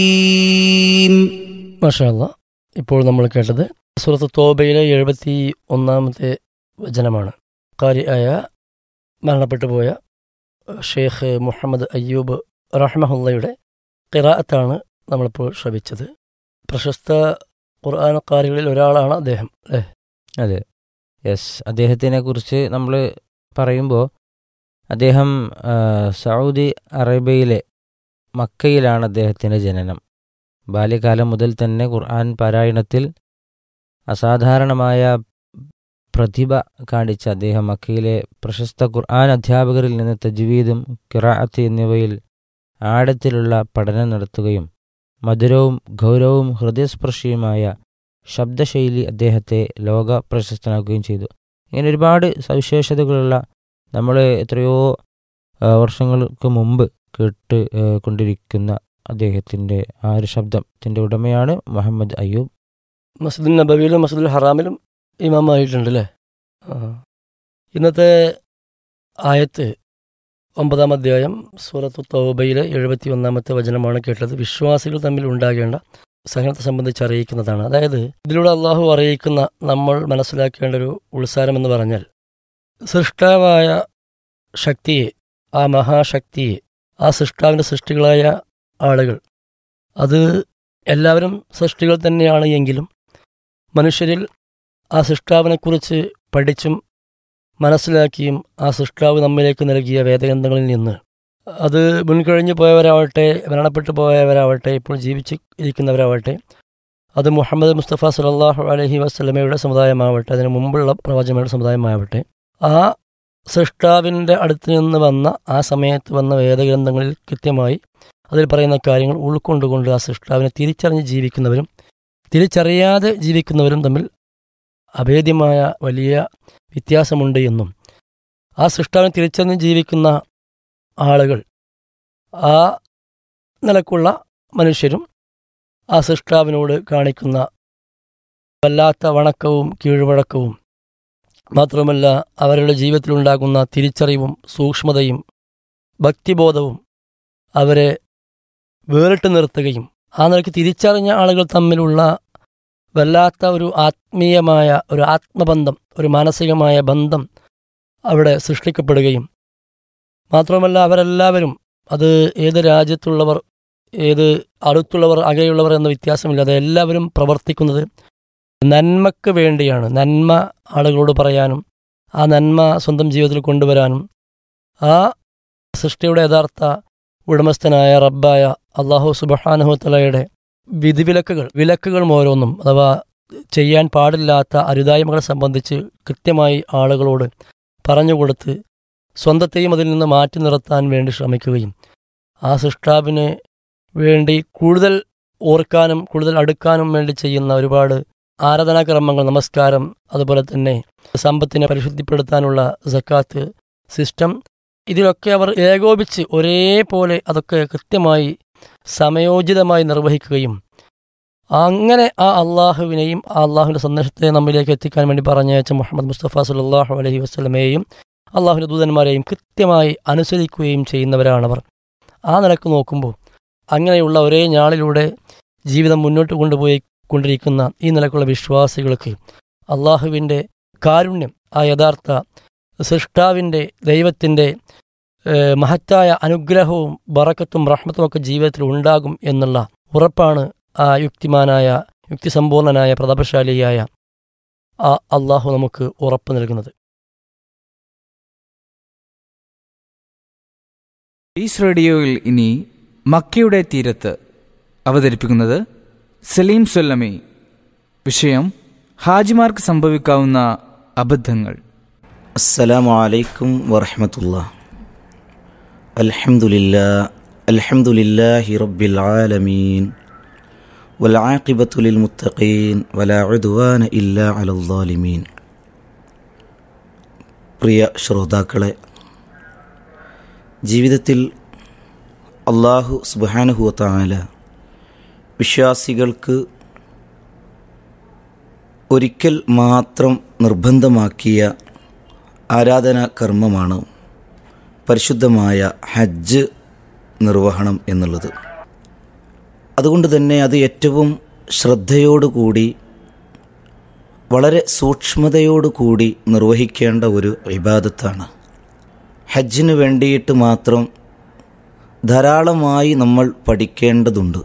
മാഷാ അല്ലാഹ്. ഇപ്പോൾ നമ്മൾ കേട്ടത് സൂറത്ത് തോബയിലെ 71-ാമത്തെ വചനമാണ്. ഖാരിആയ മരണപ്പെട്ടു പോയ ഷെയ്ഖ് മുഹമ്മദ് അയ്യൂബ് റഹ്മഹുള്ളയുടെ ഖിറാഅത്താണ് നമ്മളിപ്പോൾ ശ്രവിച്ചത്. പ്രശസ്ത ഖുർആൻ ഖാരികളിൽ ഒരാളാണ് അദ്ദേഹം, അല്ലേ? അതെ, യെസ്. അദ്ദേഹത്തിനെ കുറിച്ച് നമ്മൾ പറയുമ്പോൾ അദ്ദേഹം സൗദി അറേബ്യയിലെ മക്കയിലാണ് അദ്ദേഹത്തിൻ്റെ ജനനം. ബാല്യകാലം മുതൽ തന്നെ ഖുർആൻ പാരായണത്തിൽ അസാധാരണമായ പ്രതിഭ കാണിച്ച അദ്ദേഹം മക്കയിലെ പ്രശസ്ത ഖുർആൻ അധ്യാപകരിൽ നിന്ന് തജ്വീദും ഖിറാഅത്ത് എന്നിവയിൽ ആഴത്തിലുള്ള പഠനം നടത്തുകയും മധുരവും ഗൗരവവും ഹൃദയസ്പർശിയുമായ ശബ്ദശൈലി അദ്ദേഹത്തെ ലോക പ്രശസ്തനാക്കുകയും ചെയ്തു. ഇങ്ങനെ ഒരുപാട് സവിശേഷതകളുള്ള നമ്മൾ എത്രയോ വർഷങ്ങൾക്ക് മുമ്പ് കേട്ട് കൊണ്ടിരിക്കുന്ന അദ്ദേഹത്തിൻ്റെ ആ ഒരു ശബ്ദത്തിൻ്റെ ഉടമയാണ് മുഹമ്മദ് അയ്യൂബ്. മസ്ജിദുൽ നബവിയിലും മസ്ജിദുൽ ഹറാമിലും ഇമാമായിട്ടുണ്ട്, അല്ലേ? ഇന്നത്തെ ആയത്ത് 9-ാം അധ്യായം സൂറത്ത് തൗബയിലെ 71-ാമത്തെ വചനമാണ് കേട്ടത്. വിശ്വാസികൾ തമ്മിൽ ഉണ്ടാകേണ്ട സഹനത്തെ സംബന്ധിച്ച് അറിയിക്കുന്നതാണ്. അതായത് ഇതിലൂടെ അള്ളാഹു അറിയിക്കുന്ന നമ്മൾ മനസ്സിലാക്കേണ്ട ഒരു ഉത്സാരം എന്ന് പറഞ്ഞാൽ, സൃഷ്ടാവായ ശക്തിയെ, ആ മഹാശക്തിയെ, ആ സൃഷ്ടാവിൻ്റെ സൃഷ്ടികളായ ആളുകൾ, അത് എല്ലാവരും സൃഷ്ടികൾ തന്നെയാണ് എങ്കിലും മനുഷ്യരിൽ ആ സൃഷ്ടാവിനെക്കുറിച്ച് പഠിച്ചും മനസ്സിലാക്കിയും ആ സൃഷ്ടാവ് നമ്മിലേക്ക് നൽകിയ വേദഗ്രന്ഥങ്ങളിൽ നിന്ന് അത് മുൻകഴിഞ്ഞു പോയവരാവട്ടെ, മരണപ്പെട്ടു പോയവരാവട്ടെ, ഇപ്പോൾ ജീവിച്ച് ഇരിക്കുന്നവരാവട്ടെ, അത് മുഹമ്മദ് മുസ്തഫ സല്ലല്ലാഹു അലൈഹി വസല്ലമയുടെ സമുദായമാവട്ടെ, അതിന് മുമ്പുള്ള പ്രവാചകന്മാരുടെ സമുദായമാവട്ടെ, ആ സൃഷ്ടാവിൻ്റെ അടുത്ത് നിന്ന് വന്ന, ആ സമയത്ത് വന്ന വേദഗ്രന്ഥങ്ങളിൽ കൃത്യമായി അതിൽ പറയുന്ന കാര്യങ്ങൾ ഉൾക്കൊണ്ടുകൊണ്ട് ആ സൃഷ്ടാവിനെ തിരിച്ചറിഞ്ഞ് ജീവിക്കുന്നവരും തിരിച്ചറിയാതെ ജീവിക്കുന്നവരും തമ്മിൽ അഭേദ്യമായ വലിയ വ്യത്യാസമുണ്ട് എന്നും, ആ സൃഷ്ടാവിനെ തിരിച്ചറിഞ്ഞ് ജീവിക്കുന്ന ആളുകൾ, ആ നിലക്കുള്ള മനുഷ്യരും ആ സൃഷ്ടാവിനോട് കാണിക്കുന്ന വല്ലാത്ത വണക്കവും കീഴ്വഴക്കവും മാത്രമല്ല അവരുടെ ജീവിതത്തിലുണ്ടാകുന്ന തിരിച്ചറിവും സൂക്ഷ്മതയും ഭക്തിബോധവും അവരെ വേറിട്ട് നിർത്തുകയും ആ നിലയ്ക്ക് തിരിച്ചറിഞ്ഞ ആളുകൾ തമ്മിലുള്ള വല്ലാത്ത ഒരു ആത്മീയമായ ഒരു ആത്മബന്ധം, ഒരു മാനസികമായ ബന്ധം അവിടെ സൃഷ്ടിക്കപ്പെടുകയും മാത്രമല്ല അവരെല്ലാവരും, അത് ഏത് രാജ്യത്തുള്ളവർ, ഏത് അടുത്തുള്ളവർ, അകലെയുള്ളവർ എന്ന വ്യത്യാസമില്ലാതെ എല്ലാവരും പ്രവർത്തിക്കുന്നത് നന്മയ്ക്ക് വേണ്ടിയാണ്. നന്മ ആളുകളോട് പറയാനും ആ നന്മ സ്വന്തം ജീവിതത്തിൽ കൊണ്ടുവരാനും ആ സൃഷ്ടിയുടെ യഥാർത്ഥ ഉടമസ്ഥനായ റബ്ബായ അല്ലാഹു സുബ്ഹാനഹു തആലയുടെ വിലക്കുകൾ ഓരോന്നും, അഥവാ ചെയ്യാൻ പാടില്ലാത്ത അരുതായ്മകളെ സംബന്ധിച്ച് കൃത്യമായി ആളുകളോട് പറഞ്ഞുകൊടുത്ത് സ്വന്തത്തെയും അതിൽ നിന്ന് മാറ്റി നിർത്താൻ വേണ്ടി ശ്രമിക്കുകയും ആ സൃഷ്ടാവിന് വേണ്ടി കൂടുതൽ ഓർക്കാനും കൂടുതൽ അടുക്കാനും വേണ്ടി ചെയ്യുന്ന ഒരുപാട് ആരാധനാക്രമങ്ങൾ, നമസ്കാരം, അതുപോലെ തന്നെ സമ്പത്തിനെ പരിശുദ്ധിപ്പെടുത്താനുള്ള സക്കാത്ത് സിസ്റ്റം, ഇതിലൊക്കെ അവർ ഏകോപിച്ച് ഒരേപോലെ അതൊക്കെ കൃത്യമായി സമയോചിതമായി നിർവഹിക്കുകയും അങ്ങനെ ആ അള്ളാഹുവിനെയും ആ അള്ളാഹുവിൻ്റെ സന്ദേശത്തെ നമ്മിലേക്ക് എത്തിക്കാൻ വേണ്ടി പറഞ്ഞയച്ച മുഹമ്മദ് മുസ്തഫ സല്ലല്ലാഹു അലൈഹി വസല്ലമയെയും അള്ളാഹുവിൻ്റെ ദൂതന്മാരെയും കൃത്യമായി അനുസരിക്കുകയും ചെയ്യുന്നവരാണവർ. ആ നിലക്ക് നോക്കുമ്പോൾ അങ്ങനെയുള്ള ഒരേ ഞാളിലൂടെ ജീവിതം മുന്നോട്ട് കൊണ്ടുപോയിക്കൊണ്ടിരിക്കുന്ന ഈ നിലക്കുള്ള വിശ്വാസികൾക്ക് അള്ളാഹുവിൻ്റെ കാരുണ്യം, ആ യഥാർത്ഥ സൃഷ്ടാവിൻ്റെ ദൈവത്തിൻ്റെ മഹത്തായ അനുഗ്രഹവും ബറക്കത്തും റഹ്മത്തും ഒക്കെ ജീവിതത്തിൽ ഉണ്ടാകും എന്നുള്ള ഉറപ്പാണ് ആ യുക്തിസമ്പൂർണനായ പ്രതാപശാലിയായ ആ അള്ളാഹു നമുക്ക് ഉറപ്പ് നൽകുന്നത്. പീസ് റേഡിയോയിൽ ഇനി മക്കയുടെ തീരത്ത് അവതരിപ്പിക്കുന്നത് സലീം സൊല്ലമി. വിഷയം ഹാജിമാർക്ക് സംഭവിക്കാവുന്ന അബദ്ധങ്ങൾ. അസ്സലാമു അലൈക്കും വറഹ്മത്തുള്ളാഹി. അൽഹംദുലില്ലാഹി റബ്ബിൽ ആലമീൻ വൽ ആഖിബത്തു ലിൽ മുത്തഖീൻ വലാ ഉദ്വാന ഇല്ലാ അലൽ ളാലിമീൻ. പ്രിയ ശ്രോതാക്കളെ, ജീവിതത്തിൽ അല്ലാഹു സുബ്ഹാനഹു വ തആല വിശ്വാസികൾക്ക് ഒരിക്കൽ മാത്രം നിർബന്ധമാക്കിയ ആരാധനാ കർമ്മമാണ് പരിശുദ്ധമായ ഹജ്ജ് നിർവഹണം എന്നുള്ളത്. അതുകൊണ്ട് തന്നെ അത് ഏറ്റവും ശ്രദ്ധയോടുകൂടി വളരെ സൂക്ഷ്മതയോടുകൂടി നിർവഹിക്കേണ്ട ഒരു ഇബാദത്താണ്. ഹജ്ജിന് വേണ്ടിയിട്ട് മാത്രം ധാരാളമായി നമ്മൾ പഠിക്കേണ്ടതുണ്ട്.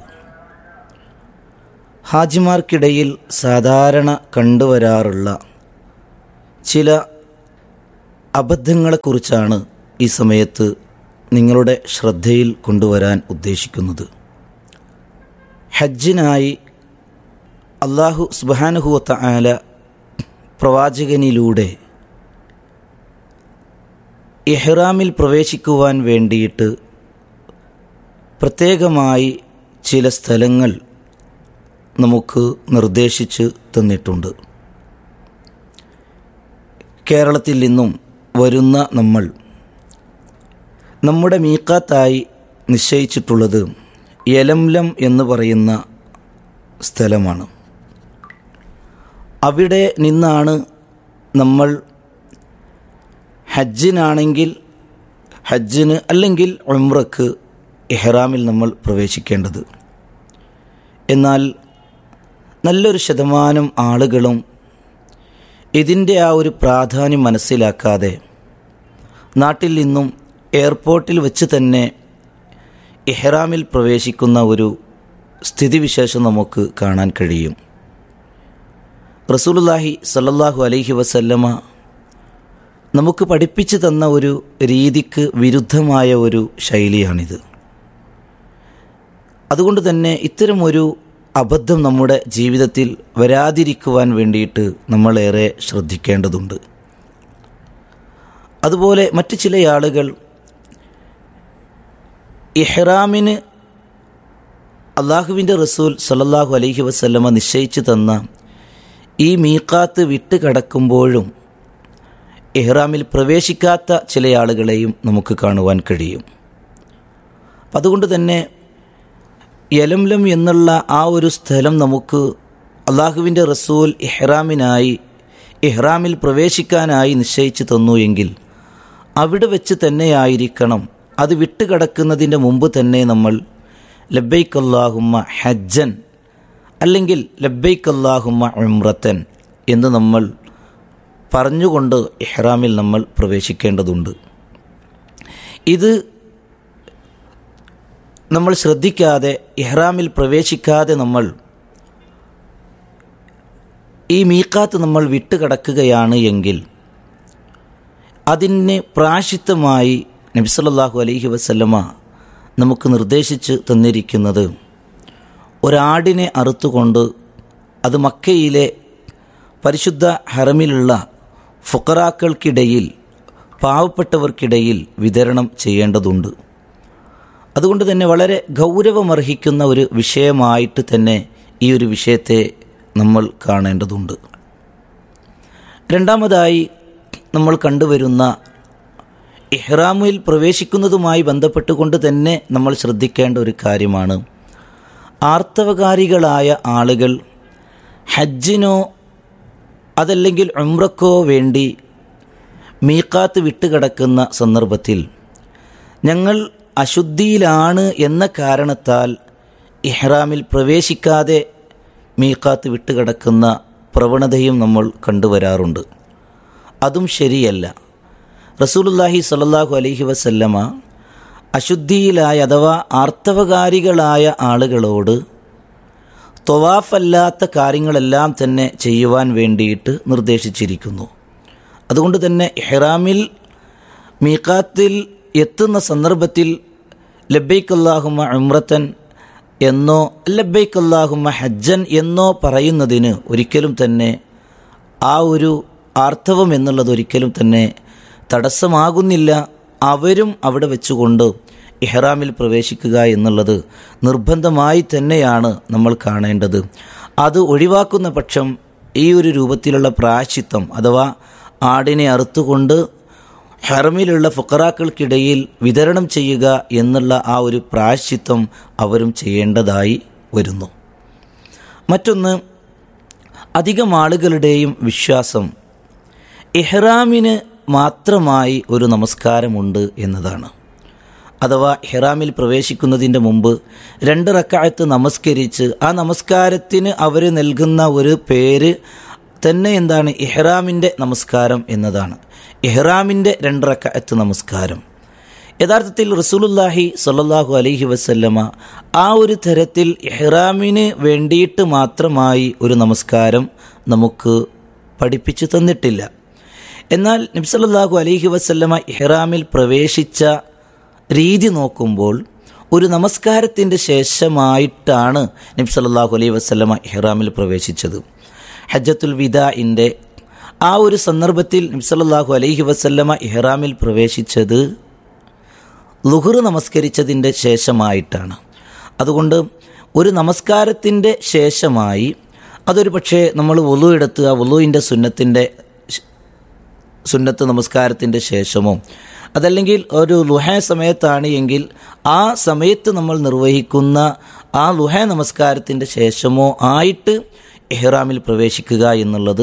ഹാജിമാർക്കിടയിൽ സാധാരണ കണ്ടുവരാറുള്ള ചില അബദ്ധങ്ങളെക്കുറിച്ചാണ് ഈ സമയത്ത് നിങ്ങളുടെ ശ്രദ്ധയിൽ കൊണ്ടുവരാൻ ഉദ്ദേശിക്കുന്നത്. ഹജ്ജിനായി അല്ലാഹു സുബ്ഹാനഹു വ തആല പ്രവാചകനിലൂടെ ഇഹ്റാമിൽ പ്രവേശിക്കുവാൻ വേണ്ടിയിട്ട് പ്രത്യേകമായി ചില സ്ഥലങ്ങൾ നമുക്ക് നിർദ്ദേശിച്ച് തന്നിട്ടുണ്ട്. കേരളത്തിൽ നിന്നും വരുന്ന നമ്മൾ നമ്മുടെ മീഖാത്തായി നിശ്ചയിച്ചിട്ടുള്ളത് യലംലം എന്ന് പറയുന്ന സ്ഥലമാണ്. അവിടെ നിന്നാണ് നമ്മൾ ഹജ്ജിനാണെങ്കിൽ ഹജ്ജിന് അല്ലെങ്കിൽ ഉംറക്ക് ഇഹ്റാമിൽ നമ്മൾ പ്രവേശിക്കേണ്ടത്. എന്നാൽ നല്ലൊരു ശതമാനം ആളുകളും ഇതിൻ്റെ ആ ഒരു പ്രാധാന്യം മനസ്സിലാക്കാതെ നാട്ടിൽ നിന്നും എയർപോർട്ടിൽ വെച്ച് തന്നെ ഇഹ്റാമിൽ പ്രവേശിക്കുന്ന ഒരു സ്ഥിതിവിശേഷം നമുക്ക് കാണാൻ കഴിയും. റസൂലുള്ളാഹി സ്വല്ലല്ലാഹു അലൈഹി വസല്ലമ നമുക്ക് പഠിപ്പിച്ചു തന്ന ഒരു രീതിക്ക് വിരുദ്ധമായ ഒരു ശൈലിയാണിത്. അതുകൊണ്ട് തന്നെ ഇത്തരമൊരു അബദ്ധം നമ്മുടെ ജീവിതത്തിൽ വരാതിരിക്കുവാൻ വേണ്ടിയിട്ട് നമ്മളേറെ ശ്രദ്ധിക്കേണ്ടതുണ്ട്. അതുപോലെ മറ്റു ചില ആളുകൾ ഇഹ്റാമിന് അള്ളാഹുവിൻ്റെ റസൂൽ സല്ലല്ലാഹു അലൈഹി വസല്ലമ നിശ്ചയിച്ചു തന്ന ഈ മീഖാത്ത് വിട്ട് കടക്കുമ്പോഴും ഇഹ്റാമിൽ പ്രവേശിക്കാത്ത ചില ആളുകളെയും നമുക്ക് കാണുവാൻ കഴിയും. അതുകൊണ്ട് തന്നെ യലംലം എന്നുള്ള ആ ഒരു സ്ഥലം നമുക്ക് അള്ളാഹുവിൻ്റെ റസൂൽ ഇഹ്റാമിൽ പ്രവേശിക്കാനായി നിശ്ചയിച്ചു തന്നു എങ്കിൽ അവിടെ വെച്ച് തന്നെയായിരിക്കണം, അത് വിട്ടുകിടക്കുന്നതിൻ്റെ മുമ്പ് തന്നെ നമ്മൾ ലബ്ബൈക്ക് അല്ലാഹുമ്മ ഹജ്ജൻ അല്ലെങ്കിൽ ലബ്ബൈക്ക് അല്ലാഹുമ്മ ഉംറത്തൻ എന്ന് നമ്മൾ പറഞ്ഞുകൊണ്ട് ഇഹ്റാമിൽ നമ്മൾ പ്രവേശിക്കേണ്ടതുണ്ട്. ഇത് നമ്മൾ ശ്രദ്ധിക്കാതെ ഇഹ്റാമിൽ പ്രവേശിക്കാതെ നമ്മൾ ഈ മീഖാത്ത് നമ്മൾ വിട്ടുകിടക്കുകയാണ് എങ്കിൽ അതിന് പ്രായശ്ചിത്തമായി നബി സല്ലല്ലാഹു അലൈഹി വസല്ലമ നമുക്ക് നിർദ്ദേശിച്ച് തന്നിരിക്കുന്നത് ഒരാടിനെ അറുത്തുകൊണ്ട് അത് മക്കയിലെ പരിശുദ്ധ ഹറമിലുള്ള ഫുഖറാക്കൾക്കിടയിൽ പാവപ്പെട്ടവർക്കിടയിൽ വിതരണം ചെയ്യേണ്ടതുണ്ട്. അതുകൊണ്ട് തന്നെ വളരെ ഗൗരവമർഹിക്കുന്ന ഒരു വിഷയമായിട്ട് തന്നെ ഈ ഒരു വിഷയത്തെ നമ്മൾ കാണേണ്ടതുണ്ട്. രണ്ടാമതായി നമ്മൾ കണ്ടുവരുന്ന ഇഹ്റാമിൽ പ്രവേശിക്കുന്നതുമായി ബന്ധപ്പെട്ടുകൊണ്ട് തന്നെ നമ്മൾ ശ്രദ്ധിക്കേണ്ട ഒരു കാര്യമാണ്, ആർത്തവകാരികളായ ആളുകൾ ഹജ്ജിനോ അതല്ലെങ്കിൽ ഉംറക്കോ വേണ്ടി മീഖാത്ത് വിട്ടുകിടക്കുന്ന സന്ദർഭത്തിൽ ഞങ്ങൾ അശുദ്ധിയിലാണ് എന്ന കാരണത്താൽ ഇഹ്റാമിൽ പ്രവേശിക്കാതെ മീഖാത്ത് വിട്ടുകിടക്കുന്ന പ്രവണതയും നമ്മൾ കണ്ടുവരാറുണ്ട്. അതും ശരിയല്ല. റസൂലുള്ളാഹി സ്വല്ലല്ലാഹു അലൈഹി വസല്ലമ അശുദ്ധിയിലായ അഥവാ ആർത്തവകാരികളായ ആളുകളോട് ത്വവാഫല്ലാത്ത കാര്യങ്ങളെല്ലാം തന്നെ ചെയ്യുവാൻ വേണ്ടിയിട്ട് നിർദ്ദേശിച്ചിരിക്കുന്നു. അതുകൊണ്ട് തന്നെ ഇഹ്റാമിൽ മീഖാത്തിൽ എത്തുന്ന സന്ദർഭത്തിൽ ലബ്ബൈക്ക് അല്ലാഹുമ്മ ഉംറത്തൻ എന്നോ ലബ്ബൈക്ക് അല്ലാഹുമ്മ ഹജ്ജൻ എന്നോ പറയുന്നതിന് ഒരിക്കലും തന്നെ ആ ഒരു ആർത്തവം എന്നുള്ളത് ഒരിക്കലും തന്നെ തടസ്സമാകുന്നില്ല. അവരും അവിടെ വെച്ചുകൊണ്ട് ഇഹ്റാമിൽ പ്രവേശിക്കുക എന്നുള്ളത് നിർബന്ധമായി തന്നെയാണ് നമ്മൾ കാണേണ്ടത്. അത് ഒഴിവാക്കുന്ന പക്ഷം ഈ ഒരു രൂപത്തിലുള്ള പ്രായശ്ചിത്തം അഥവാ ആടിനെ അറുത്തുകൊണ്ട് ഹറമിലുള്ള ഫുഖറാക്കൾക്കിടയിൽ വിതരണം ചെയ്യുക എന്നുള്ള ആ ഒരു പ്രായശ്ചിത്തം അവരും ചെയ്യേണ്ടതായി വരുന്നു. മറ്റൊന്ന്, അധികം ആളുകളുടെയും വിശ്വാസം ഇഹ്റാമിന് മാത്രമായി ഒരു നമസ്കാരമുണ്ട് എന്നതാണ്. അഥവാ ഇഹ്റാമിൽ പ്രവേശിക്കുന്നതിൻ്റെ മുമ്പ് 2 റക്അത്ത് നമസ്കരിച്ച് ആ നമസ്കാരത്തിന് അവർ നൽകുന്ന ഒരു പേര് തന്നെ എന്താണ്? ഇഹ്റാമിൻ്റെ നമസ്കാരം എന്നതാണ്. ഇഹ്റാമിൻ്റെ 2 റക്അത്ത് നമസ്കാരം. യഥാർത്ഥത്തിൽ റസൂലുള്ളാഹി സ്വല്ലല്ലാഹു അലൈഹി വസല്ലമ ആ ഒരു തരത്തിൽ ഇഹ്റാമിന് വേണ്ടിയിട്ട് മാത്രമായി ഒരു നമസ്കാരം നമുക്ക് പഠിപ്പിച്ചു തന്നിട്ടില്ല. എന്നാൽ നബി സല്ലല്ലാഹു അലൈഹി വസല്ലമ ഇഹ്റാമിൽ പ്രവേശിച്ച രീതി നോക്കുമ്പോൾ ഒരു നമസ്കാരത്തിൻ്റെ ശേഷമായിട്ടാണ് നബി സല്ലല്ലാഹു അലൈഹി വസല്ലമ ഇഹ്റാമിൽ പ്രവേശിച്ചത്. ഹജ്ജത്തുൽ വിദാഇൻ്റെ ആ ഒരു സന്ദർഭത്തിൽ നബി സല്ലല്ലാഹു അലൈഹി വസല്ലമ ഇഹ്റാമിൽ പ്രവേശിച്ചത് ളുഹ്ർ നമസ്കരിച്ചതിൻ്റെ ശേഷമായിട്ടാണ്. അതുകൊണ്ട് ഒരു നമസ്കാരത്തിൻ്റെ ശേഷമായി അതൊരു പക്ഷേ നമ്മൾ വുളു എടുത്ത് ആ വുളുവിൻ്റെ സുന്നത്ത് നമസ്കാരത്തിൻ്റെ ശേഷമോ അതല്ലെങ്കിൽ ഒരു ളുഹ സമയത്താണ് എങ്കിൽ ആ സമയത്ത് നമ്മൾ നിർവഹിക്കുന്ന ആ ളുഹ നമസ്കാരത്തിൻ്റെ ശേഷമോ ആയിട്ട് ഇഹ്റാമിൽ പ്രവേശിക്കുക എന്നുള്ളത്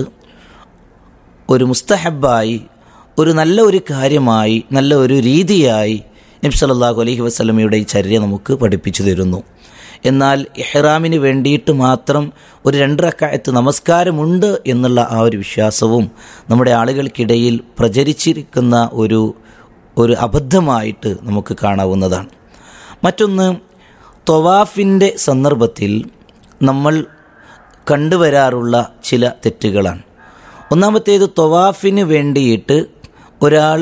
ഒരു മുസ്തഹബായി, ഒരു നല്ല ഒരു കാര്യമായി, നല്ല ഒരു രീതിയായി നബി സല്ലല്ലാഹു അലൈഹി വസല്ലമയുടെ ഈ ചര്യ നമുക്ക് പഠിപ്പിച്ചു തരുന്നു. എന്നാൽ ഇഹ്റാമിന് വേണ്ടിയിട്ട് മാത്രം ഒരു 2 റക്അത്ത് നമസ്കാരമുണ്ട് എന്നുള്ള ആ ഒരു വിശ്വാസവും നമ്മുടെ ആളുകൾക്കിടയിൽ പ്രചരിച്ചിരിക്കുന്ന ഒരു അബദ്ധമായിട്ട് നമുക്ക് കാണാവുന്നതാണ്. മറ്റൊന്ന്, ത്വവാഫിൻ്റെ സന്ദർഭത്തിൽ നമ്മൾ കണ്ടുവരാറുള്ള ചില തെറ്റുകളാണ്. ഒന്നാമത്തേത്, ത്വവാഫിന് വേണ്ടിയിട്ട് ഒരാൾ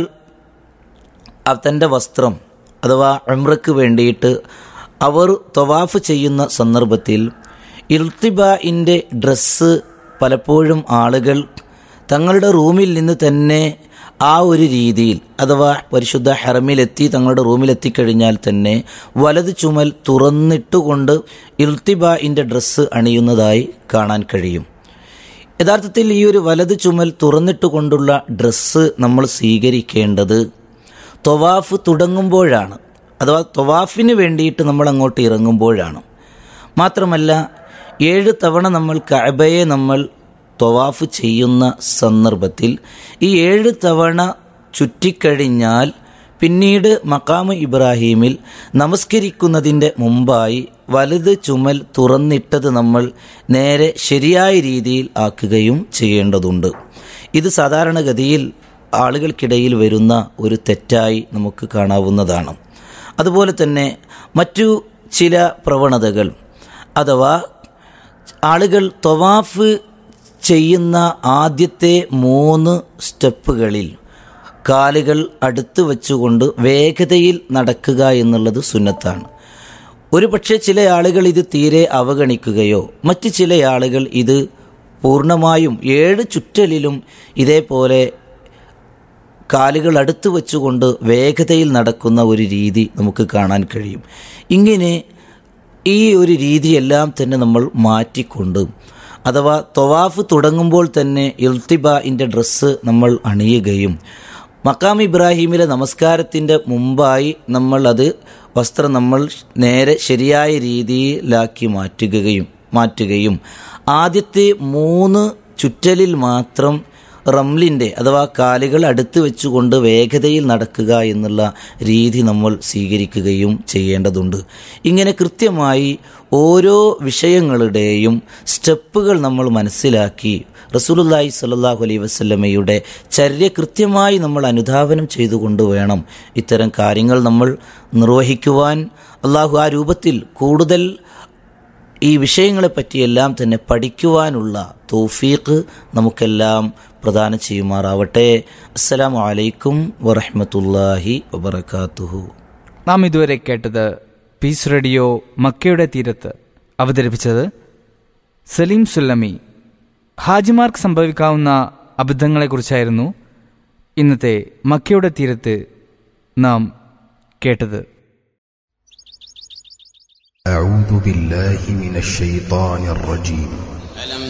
തൻ്റെ വസ്ത്രം അഥവാ ഉംറയ്ക്ക് വേണ്ടിയിട്ട് അവർ ത്വവാഫ് ചെയ്യുന്ന സന്ദർഭത്തിൽ ഇർത്തിബാഇൻ്റെ ഡ്രസ്സ് പലപ്പോഴും ആളുകൾ തങ്ങളുടെ റൂമിൽ നിന്ന് തന്നെ ആ ഒരു രീതിയിൽ, അഥവാ പരിശുദ്ധ ഹറമിലെത്തി തങ്ങളുടെ റൂമിലെത്തിക്കഴിഞ്ഞാൽ തന്നെ വലത് ചുമൽ തുറന്നിട്ടുകൊണ്ട് ഇർത്തിബാഇൻ്റെ ഡ്രസ്സ് അണിയുന്നതായി കാണാൻ കഴിയും. യഥാർത്ഥത്തിൽ ഈ ഒരു വലത് ചുമൽ തുറന്നിട്ടുകൊണ്ടുള്ള ഡ്രസ്സ് നമ്മൾ സ്വീകരിക്കേണ്ടത് ത്വവാഫ് തുടങ്ങുമ്പോഴാണ്, അഥവാ ത്വവാഫിന് വേണ്ടിയിട്ട് നമ്മൾ അങ്ങോട്ട് ഇറങ്ങുമ്പോഴാണ്. മാത്രമല്ല 7 തവണ നമ്മൾ കഅബയെ നമ്മൾ ത്വവാഫ് ചെയ്യുന്ന സന്ദർഭത്തിൽ ഈ 7 തവണ ചുറ്റിക്കഴിഞ്ഞാൽ പിന്നീട് മഖാമ് ഇബ്രാഹീമിൽ നമസ്കരിക്കുന്നതിൻ്റെ മുമ്പായി വലത് ചുമൽ തുറന്നിട്ടത് നമ്മൾ നേരെ ശരിയായ രീതിയിൽ ആക്കുകയും ചെയ്യേണ്ടതുണ്ട്. ഇത് സാധാരണഗതിയിൽ ആളുകൾക്കിടയിൽ വരുന്ന ഒരു തെറ്റായി നമുക്ക് കാണാവുന്നതാണ്. അതുപോലെ തന്നെ മറ്റു ചില പ്രവണതകൾ, അഥവാ ആളുകൾ ത്വവാഫ് ചെയ്യുന്ന ആദ്യത്തെ 3 സ്റ്റെപ്പുകളിൽ കാലുകൾ അടുത്ത് വെച്ചുകൊണ്ട് വേഗതയിൽ നടക്കുക എന്നുള്ളത് സുന്നത്താണ്. ഒരു പക്ഷേ ചില ആളുകൾ ഇത് തീരെ അവഗണിക്കുകയോ മറ്റ് ചില ആളുകൾ ഇത് പൂർണ്ണമായും 7 ചുറ്റലിലും ഇതേപോലെ കാലുകൾ അടുത്ത് വെച്ചുകൊണ്ട് വേഗതയിൽ നടക്കുന്ന ഒരു രീതി നമുക്ക് കാണാൻ കഴിയും. ഇങ്ങനെ ഈ ഒരു രീതിയെല്ലാം തന്നെ നമ്മൾ മാറ്റിക്കൊണ്ട്, അഥവാ ത്വവാഫ് തുടങ്ങുമ്പോൾ തന്നെ ഇർത്തിബാഇൻ്റെ ഡ്രസ്സ് നമ്മൾ അണിയുകയും മഖാം ഇബ്രാഹീമിലെ നമസ്കാരത്തിൻ്റെ മുമ്പായി നമ്മൾ വസ്ത്രം നമ്മൾ നേരെ ശരിയായ രീതിയിലാക്കി മാറ്റുകയും ആദ്യത്തെ 3 ചുറ്റലിൽ മാത്രം റംലിൻ്റെ അഥവാ കാലുകൾ അടുത്ത് വെച്ചുകൊണ്ട് വേഗതയിൽ നടക്കുക എന്നുള്ള രീതി നമ്മൾ സ്വീകരിക്കുകയും ചെയ്യേണ്ടതുണ്ട്. ഇങ്ങനെ കൃത്യമായി ഓരോ വിഷയങ്ങളുടെയും സ്റ്റെപ്പുകൾ നമ്മൾ മനസ്സിലാക്കി റസൂലുള്ളാഹി സ്വല്ലല്ലാഹു അലൈഹി വസല്ലമയുടെ ചര്യ കൃത്യമായി നമ്മൾ അനുധാവനം ചെയ്തുകൊണ്ട് വേണം ഇത്തരം കാര്യങ്ങൾ നമ്മൾ നിർവഹിക്കുവാൻ. അള്ളാഹു ആ രൂപത്തിൽ കൂടുതൽ ഈ വിഷയങ്ങളെപ്പറ്റിയെല്ലാം തന്നെ പഠിക്കുവാനുള്ള തൗഫീഖ് നമുക്കെല്ലാം പ്രദാനം ചെയ്യുമാറാവട്ടെ. അസ്സലാമു അലൈക്കും വറഹ്മത്തുള്ളാഹി വബറകാതുഹു. നാം ഇതുവരെ കേട്ടത് പീസ് റേഡിയോ മക്കയുടെ തീരത്ത് അവതരിപ്പിച്ചത് സലീം സുല്ലമി. ഹാജിമാർക്ക് സംഭവിക്കാവുന്ന അബദ്ധങ്ങളെക്കുറിച്ചായിരുന്നു ഇന്നത്തെ മക്കയുടെ തീരത്ത് നാം കേട്ടത്. أعوذ بالله من الشيطان الرجيم